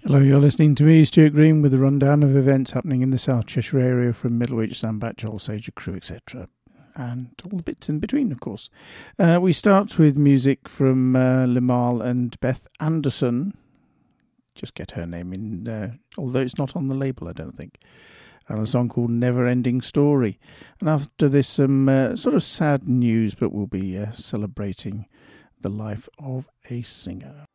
Hello, you're listening to me, Stuart Green, with a rundown of events happening in the South Cheshire area from Middlewich, Sandbach, Joel Sager, Crewe, etc. And all the bits in between, of course. We start with music from Limahl and Beth Anderson. Just get her name in there, although it's not on the label, I don't think. And a song called Never Ending Story. And after this, some sort of sad news, but we'll be celebrating the life of a singer.